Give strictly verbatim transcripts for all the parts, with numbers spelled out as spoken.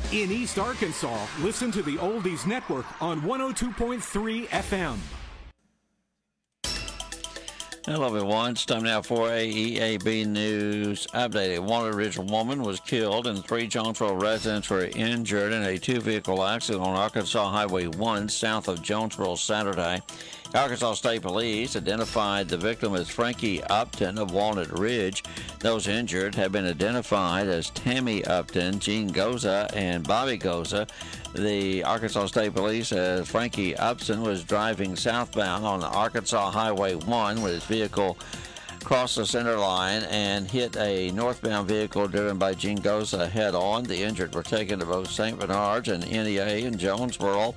In East Arkansas, listen to the Oldies Network on one oh two point three F M. Hello, everyone. It's time now for a E A B News update. One original woman was killed and three Jonesboro residents were injured in a two-vehicle accident on Arkansas Highway one south of Jonesboro Saturday. Arkansas State Police identified the victim as Frankie Upton of Walnut Ridge. Those injured have been identified as Tammy Upton, Gene Goza, and Bobby Goza. The Arkansas State Police says Frankie Upton was driving southbound on Arkansas Highway one when his vehicle crossed the center line and hit a northbound vehicle driven by Gene Goza head-on. The injured were taken to both Saint Bernard's and N E A in Jonesboro.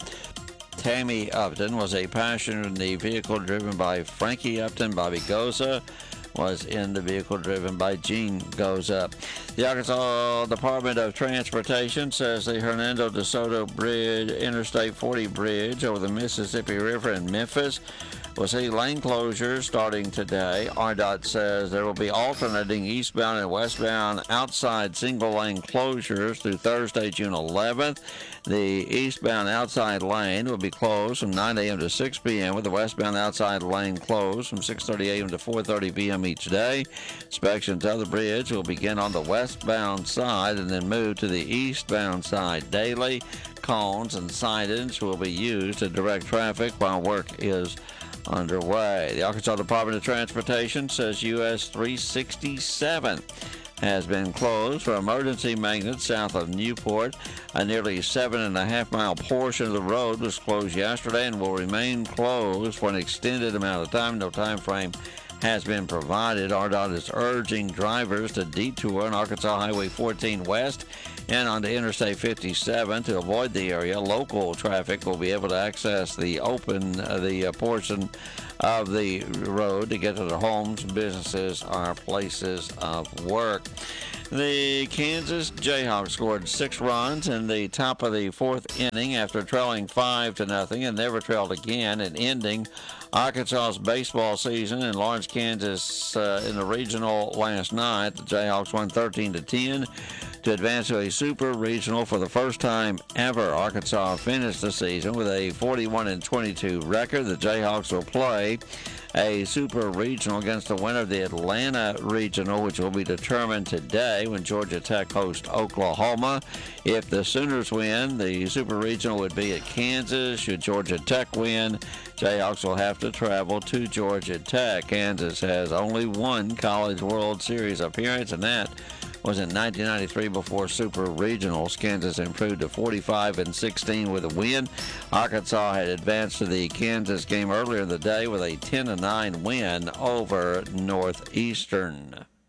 Tammy Upton was a passenger in the vehicle driven by Frankie Upton. Bobby Goza was in the vehicle driven by Gene Goza. The Arkansas Department of Transportation says the Hernando de Soto Bridge, Interstate forty bridge over the Mississippi River in Memphis will see lane closures starting today. R D O T says there will be alternating eastbound and westbound outside single-lane closures through Thursday, June eleventh. The eastbound outside lane will be closed from nine a.m. to six p.m. with the westbound outside lane closed from six thirty a.m. to four thirty p.m. each day. Inspections of the bridge will begin on the westbound side and then move to the eastbound side daily. Cones and signage will be used to direct traffic while work is underway. The Arkansas Department of Transportation says U S three sixty-seven has been closed for emergency maintenance south of Newport. A nearly seven and a half mile portion of the road was closed yesterday and will remain closed for an extended amount of time. No time frame has been provided. R D O T is urging drivers to detour on Arkansas Highway fourteen West and onto Interstate fifty-seven to avoid the area. Local traffic will be able to access the open uh, the uh, portion of the road to get to their homes, businesses, or places of work. The Kansas Jayhawks scored six runs in the top of the fourth inning after trailing five to nothing, and never trailed again, and ending Arkansas's baseball season in Lawrence, Kansas, uh, in the regional last night. The Jayhawks won thirteen to ten to advance to a super regional for the first time ever. Arkansas finished the season with a forty-one and twenty-two record. The Jayhawks will play a super regional against the winner of the Atlanta regional, which will be determined today when Georgia Tech hosts Oklahoma. If the Sooners win, the super regional would be at Kansas. Should Georgia Tech win, Jayhawks will have to travel to Georgia Tech. Kansas has only one College World Series appearance, and that was in nineteen ninety-three before Super Regionals. Kansas improved to forty-five and sixteen with a win. Arkansas had advanced to the Kansas game earlier in the day with a ten to nine win over Northeastern.